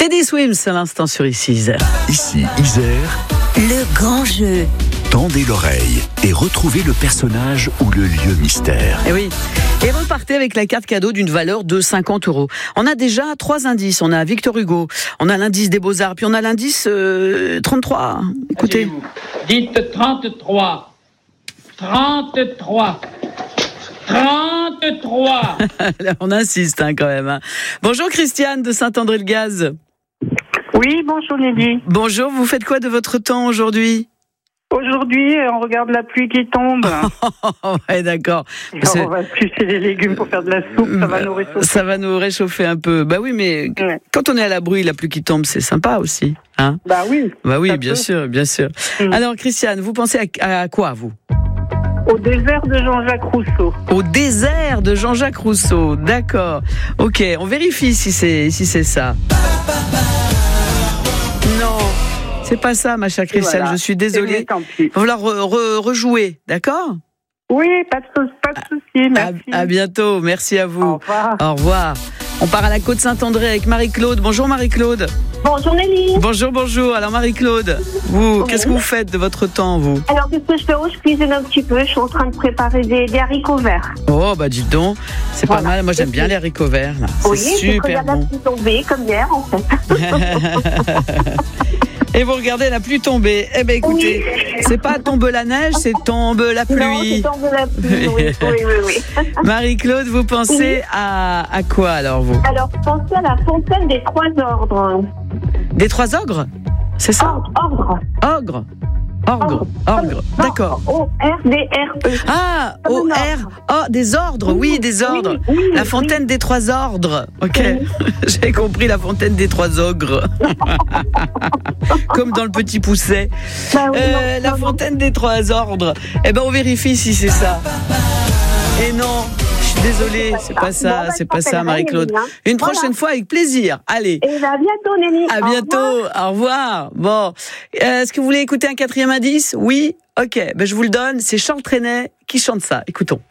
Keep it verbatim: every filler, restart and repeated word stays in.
Teddy Swims à l'instant sur Ici Isère. Ici Isère, le grand jeu. Tendez l'oreille et retrouvez le personnage ou le lieu mystère. Et oui. Et repartez avec la carte cadeau d'une valeur de cinquante euros. On a déjà trois indices. On a Victor Hugo, on a l'indice des Beaux-Arts, puis on a l'indice euh, trente-trois. Écoutez. Dites trente-trois. trente-trois. trente-trois. On insiste hein, quand même. Hein. Bonjour Christiane de Saint-André-le-Gaz. Oui, bonjour Nelly. Bonjour, vous faites quoi de votre temps aujourd'hui ? Aujourd'hui, on regarde la pluie qui tombe. Ouais, d'accord. On va sucer les légumes pour faire de la soupe, ça va nous réchauffer. Ça va nous réchauffer un peu. Bah oui, mais ouais. Quand on est à l'abri, la pluie qui tombe, c'est sympa aussi. Hein ? Bah oui. Bah oui, bien peut. sûr, bien sûr. Mmh. Alors Christiane, vous pensez à, à quoi, vous ? Au désert de Jean-Jacques Rousseau. Au désert de Jean-Jacques Rousseau, d'accord. Ok, on vérifie si c'est, si c'est ça. Non. C'est pas ça, ma chère Christiane, voilà. Je suis désolée. Il va falloir re- re- rejouer, d'accord ? Oui, pas de, pas de souci, merci. À, à bientôt, merci à vous. Au revoir. Au revoir. On part à la Côte-Saint-André avec Marie-Claude. Bonjour Marie-Claude. Bonjour Nelly. Bonjour, bonjour. Alors Marie-Claude, vous, oui. Qu'est-ce que vous faites de votre temps, vous ? Alors qu'est-ce que je fais ? Oh, je cuisine un petit peu, je suis en train de préparer des, des haricots verts. Oh, bah dites donc, c'est voilà. Pas mal. Moi j'aime bien les haricots verts. Là. Oui, c'est super bon. La pluie tomber comme hier en fait. Et vous regardez la pluie tomber. Eh ben écoutez, oui. C'est pas tombe la neige, c'est tombe la pluie. Non, c'est tombe la pluie, oui, oui, oui, oui. Marie-Claude, vous pensez oui. à, à quoi alors vous ? Alors, pensez à la fontaine des trois ordres. Des trois ogres ? C'est ça ? Ordre. Ogre. Ordre. Ordre. D'accord. O R D R E. Ah, O R. Oh, des ordres, oui, des ordres. Oui, oui, la fontaine oui. des trois ordres. Ok. Oui. J'ai compris la fontaine des trois ogres. Comme dans le Petit Pousset. Bah oui, euh, non, la non, fontaine non. des trois ordres. Eh ben, on vérifie si c'est ça. Et non. Désolée, c'est pas ça, c'est pas ça, Marie-Claude. Une prochaine fois avec plaisir. Allez. Et à bientôt, Nelly. À bientôt. Au revoir. Bon, euh, est-ce que vous voulez écouter un quatrième indice ? Oui. Ok. Ben je vous le donne. C'est Charles Trenet qui chante ça. Écoutons.